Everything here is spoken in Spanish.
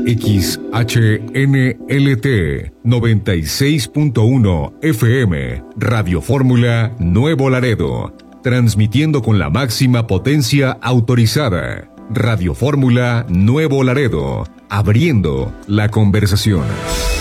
XHNLT 96.1 FM, Radio Fórmula Nuevo Laredo, transmitiendo con la máxima potencia autorizada. Radio Fórmula Nuevo Laredo, abriendo la conversación.